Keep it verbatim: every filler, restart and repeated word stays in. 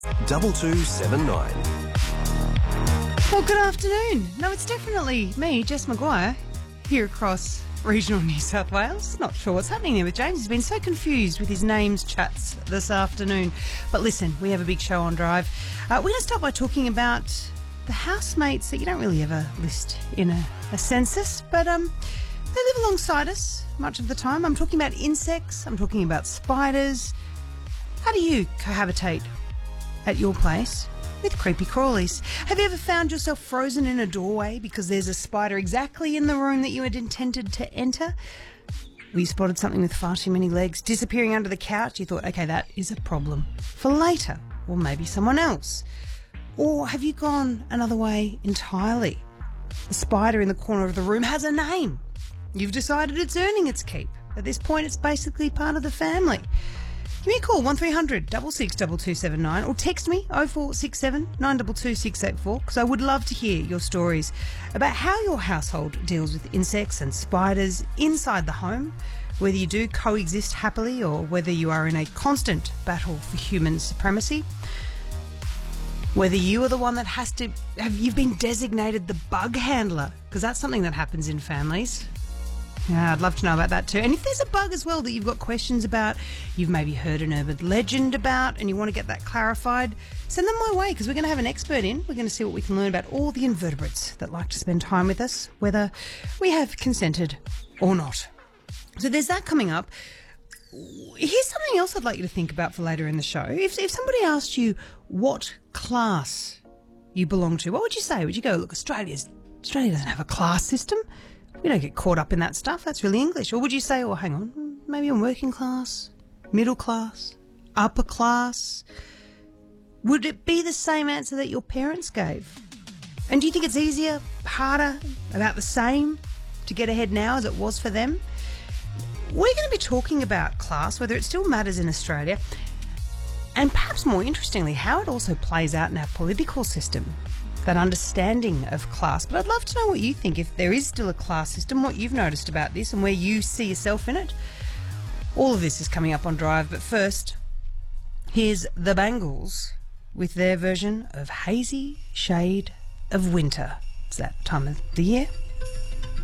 double two seven nine. Well, good afternoon. No, it's definitely me, Jess Maguire, here across regional New South Wales. Not sure what's happening there with James. He's been so confused with his names chats this afternoon. But listen, we have a big show on Drive. Uh, we're going to start by talking about the housemates that you don't really ever list in a, a census, but um, they live alongside us much of the time. I'm talking about insects. I'm talking about spiders. How do you cohabitate at your place with creepy crawlies? Have you ever found yourself frozen in a doorway because there's a spider exactly in the room that you had intended to enter? Or you spotted something with far too many legs disappearing under the couch? You thought, okay, that is a problem for later, or maybe someone else. Or have you gone another way entirely? The spider in the corner of the room has a name. You've decided it's earning its keep. At this point, it's basically part of the family. Give me a call, one three hundred six six two two seven nine, or text me oh four six seven nine two two six eight four, because I would love to hear your stories about how your household deals with insects and spiders inside the home, whether you do coexist happily or whether you are in a constant battle for human supremacy, whether you are the one that has to, have you've been designated the bug handler, because that's something that happens in families. Yeah, I'd love to know about that too. And if there's a bug as well that you've got questions about, you've maybe heard an urban legend about, and you want to get that clarified, send them my way, because we're going to have an expert in. We're going to see what we can learn about all the invertebrates that like to spend time with us, whether we have consented or not. So there's that coming up. Here's something else I'd like you to think about for later in the show. If, if somebody asked you what class you belong to, what would you say? Would you go, look, Australia's, Australia doesn't have a class system. We don't get caught up in that stuff. That's really English. Or would you say, oh, hang on, maybe I'm working class, middle class, upper class? Would it be the same answer that your parents gave? And do you think it's easier, harder, about the same to get ahead now as it was for them? We're going to be talking about class, whether it still matters in Australia, and perhaps more interestingly, how it also plays out in our political system. That understanding of class. But I'd love to know what you think, if there is still a class system, what you've noticed about this and where you see yourself in it. All of this is coming up on Drive, but first, here's the Bangles with their version of Hazy Shade of Winter. It's that time of the year.